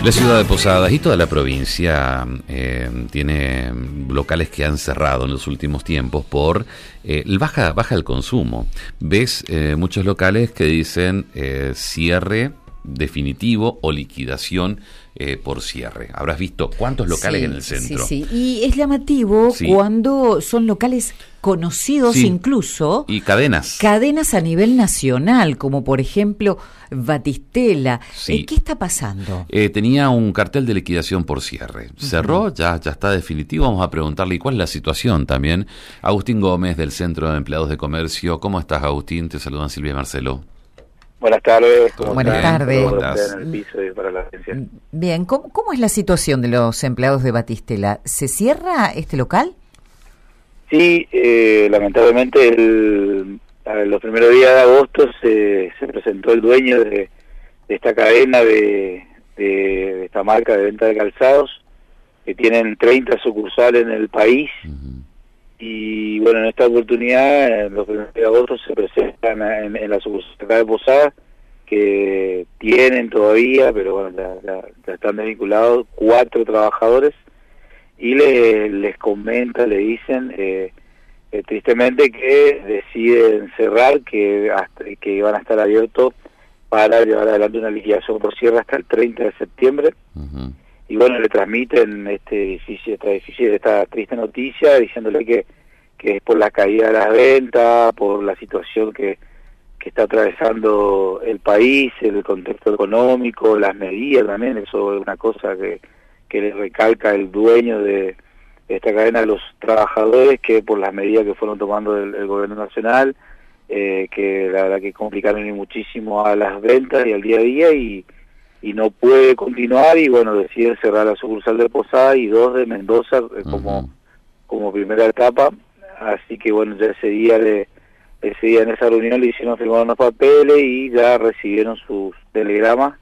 La ciudad de Posadas y toda la provincia tiene locales que han cerrado en los últimos tiempos por baja el consumo. Ves muchos locales que dicen cierre definitivo o liquidación por cierre. Habrás visto cuántos locales en el centro. Sí. Y es llamativo cuando son locales conocidos incluso. Y cadenas. Cadenas a nivel nacional, como por ejemplo Batistela. Sí. ¿Qué está pasando? Tenía un cartel de liquidación por cierre. Cerró, ya está definitivo. Vamos a preguntarle cuál es la situación también. Agustín Gómez, del Centro de Empleados de Comercio. ¿Cómo estás, Agustín? Te saludan Silvia y Marcelo. Buenas tardes. Buenas tardes. En el piso y para la agencia. Bien, ¿cómo es la situación de los empleados de Batistela? ¿Se cierra este local? Sí, lamentablemente los primeros días de agosto se presentó el dueño de esta cadena de esta marca de venta de calzados, que tienen 30 sucursales en el país. Y bueno, en esta oportunidad, en los primeros días de agosto, se presentan en la sucursal de Posadas, que tienen todavía, pero bueno, ya están desvinculados, 4 trabajadores, y les comenta, le dicen tristemente que deciden cerrar, que van a estar abiertos para llevar adelante una liquidación por cierre hasta el 30 de septiembre. Y bueno, le transmiten esta triste noticia, diciéndole que es por la caída de las ventas, por la situación que está atravesando el país, el contexto económico, las medidas también. Eso es una cosa que le recalca el dueño de esta cadena a los trabajadores, que por las medidas que fueron tomando el gobierno nacional, que la verdad que complicaron muchísimo a las ventas y al día a día, y no puede continuar, y bueno, deciden cerrar la sucursal de Posadas y 2 de Mendoza como primera etapa. Así que bueno, ya ese día en esa reunión le hicieron firmar unos papeles y ya recibieron sus telegramas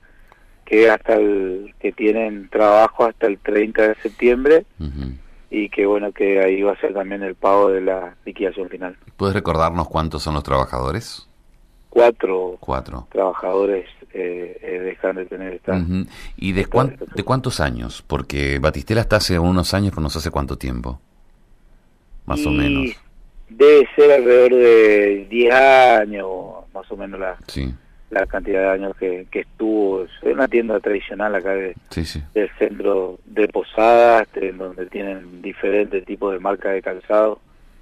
que tienen trabajo hasta el 30 de septiembre. Y que bueno, que ahí va a ser también el pago de la liquidación final. ¿Puedes recordarnos cuántos son los trabajadores? 4 trabajadores dejan de tener esta... ¿Y de cuántos años? Porque Batistela está hace unos años, pero no sé hace cuánto tiempo. Más o menos. Debe ser alrededor de 10 años, más o menos la cantidad de años que estuvo. Es una tienda tradicional acá del centro de Posadas, en donde tienen diferentes tipos de marcas de calzado.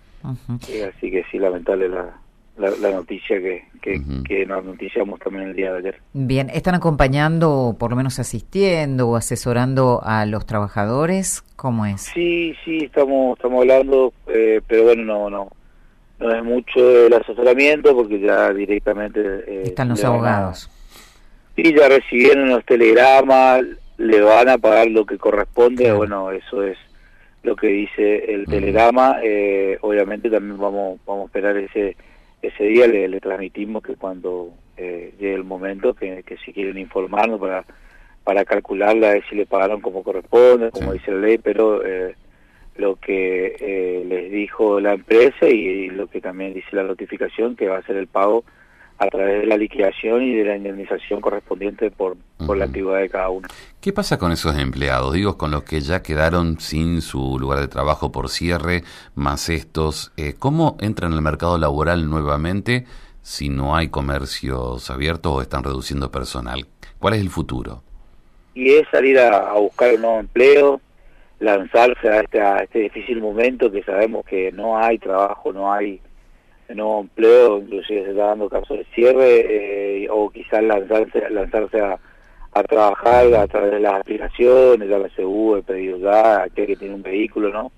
Así que sí, lamentable la noticia que nos noticiamos también el día de ayer. Bien, ¿están acompañando, por lo menos asistiendo o asesorando a los trabajadores? ¿Cómo es? Sí, estamos hablando, pero bueno, no es mucho el asesoramiento, porque ya directamente... están los abogados. Sí, ya recibieron los telegramas, le van a pagar lo que corresponde. Bueno, eso es lo que dice el telegrama. Obviamente también vamos a esperar ese día. Le transmitimos que cuando llegue el momento, que si quieren informarnos para calcularla, a ver si le pagaron como corresponde, como dice la ley, pero lo que les dijo la empresa y lo que también dice la notificación, que va a ser el pago a través de la liquidación y de la indemnización correspondiente por la antigüedad de cada uno. ¿Qué pasa con esos empleados? Digo, con los que ya quedaron sin su lugar de trabajo por cierre, más estos, ¿cómo entran al mercado laboral nuevamente si no hay comercios abiertos o están reduciendo personal? ¿Cuál es el futuro? Y es salir a buscar un nuevo empleo, lanzarse a este difícil momento, que sabemos que no hay trabajo, no hay nuevo empleo, inclusive se está dando caso de cierre, o quizás lanzarse a trabajar a través de las aplicaciones, ya la CU, el pedido ya, aquel que tiene un vehículo, ¿no?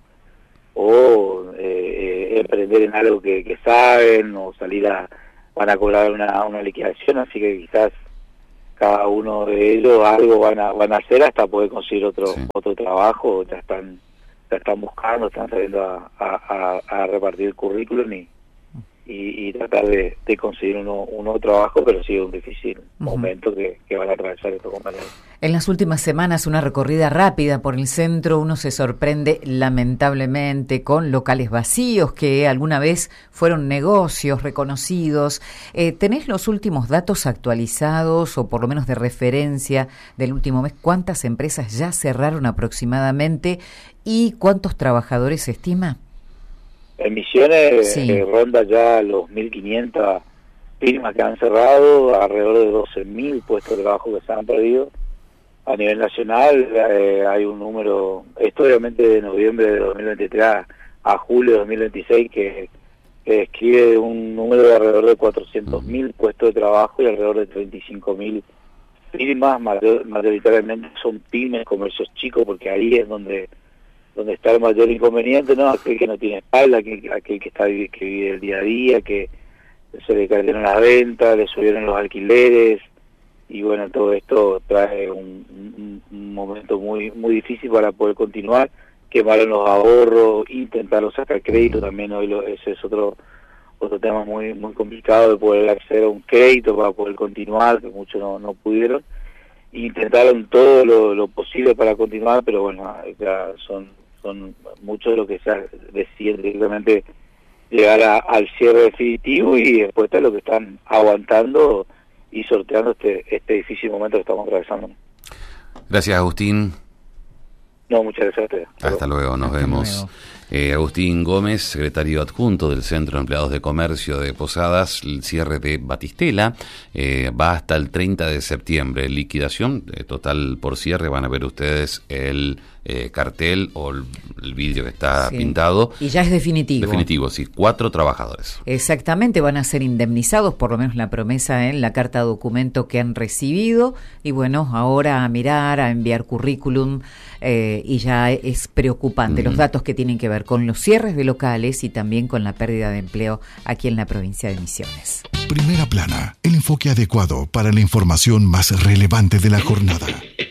O emprender en algo que saben, o van a cobrar una liquidación, así que quizás cada uno de ellos algo van a hacer hasta poder conseguir otro trabajo. Ya están buscando, están saliendo a repartir el currículum y tratar de conseguir un nuevo trabajo, pero sí es un difícil momento que van a atravesar estos compañeros. En las últimas semanas, una recorrida rápida por el centro, uno se sorprende lamentablemente con locales vacíos que alguna vez fueron negocios reconocidos. ¿Tenés los últimos datos actualizados o por lo menos de referencia del último mes? ¿Cuántas empresas ya cerraron aproximadamente y cuántos trabajadores se estima? En Misiones ronda ya los 1.500 firmas que han cerrado, alrededor de 12.000 puestos de trabajo que se han perdido. A nivel nacional hay un número, esto obviamente de noviembre de 2023 a julio de 2026, que describe un número de alrededor de 400.000 puestos de trabajo y alrededor de 35.000 firmas, mayoritariamente son pymes, comercios chicos, porque ahí es donde está el mayor inconveniente, ¿no? Aquel que no tiene espalda, aquel que vive el día a día, que se le cayeron las ventas, le subieron los alquileres, y bueno, todo esto trae un momento muy difícil para poder continuar. Quemaron los ahorros, intentaron sacar crédito también, hoy ese es otro tema muy complicado, de poder acceder a un crédito para poder continuar, que muchos no pudieron. Intentaron todo lo posible para continuar, pero bueno, ya son muchos de los que se deciden directamente llegar al cierre definitivo, y después está lo que están aguantando y sorteando este difícil momento que estamos atravesando. Gracias, Agustín. No, muchas gracias a ustedes. Hasta luego, nos vemos. Agustín Gómez, secretario adjunto del Centro de Empleados de Comercio de Posadas. El cierre de Batistela va hasta el 30 de septiembre. Liquidación total por cierre. Van a ver ustedes el cartel o el vídeo que está pintado. Y ya es definitivo. Definitivo, sí. 4 trabajadores. Exactamente, van a ser indemnizados, por lo menos la promesa en la carta documento que han recibido. Y bueno, ahora a mirar, a enviar currículum, y ya es preocupante los datos que tienen que ver con los cierres de locales y también con la pérdida de empleo aquí en la provincia de Misiones. Primera Plana, el enfoque adecuado para la información más relevante de la jornada.